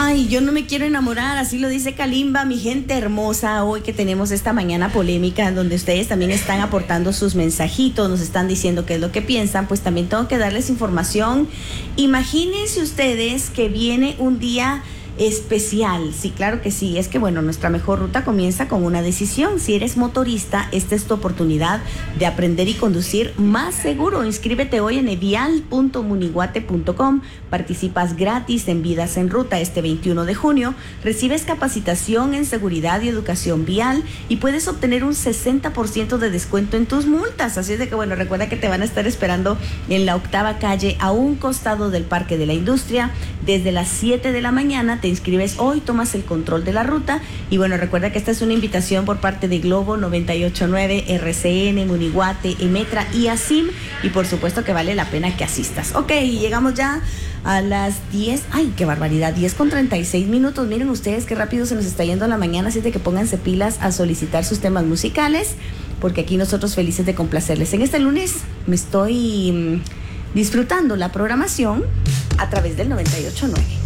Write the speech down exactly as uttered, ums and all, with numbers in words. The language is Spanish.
Ay, yo no me quiero enamorar, así lo dice Kalimba, mi gente hermosa, hoy que tenemos esta mañana polémica en donde ustedes también están aportando sus mensajitos, nos están diciendo qué es lo que piensan, pues también tengo que darles información. Imagínense ustedes que viene un día especial, sí, claro que sí, es que bueno, nuestra mejor ruta comienza con una decisión. Si eres motorista, esta es tu oportunidad de aprender y conducir más seguro. Inscríbete hoy en evial punto muniguate punto com, participas gratis en Vidas en Ruta este veintiuno de junio, recibes capacitación en seguridad y educación vial y puedes obtener un sesenta por ciento de descuento en tus multas, así es de que bueno, recuerda que te van a estar esperando en la octava calle a un costado del Parque de la Industria desde las siete de la mañana. Te inscribes hoy, tomas el control de la ruta y bueno, recuerda que esta es una invitación por parte de Globo noventa y ocho punto nueve, R C N, Muniguate, Emetra y ASIM, y por supuesto que vale la pena que asistas. Ok, llegamos ya a las diez, ay, qué barbaridad, diez con treinta y seis minutos. Miren ustedes qué rápido se nos está yendo la mañana, así de que pónganse pilas a solicitar sus temas musicales, porque aquí nosotros felices de complacerles. En este lunes me estoy mmm, disfrutando la programación a través del noventa y ocho punto nueve.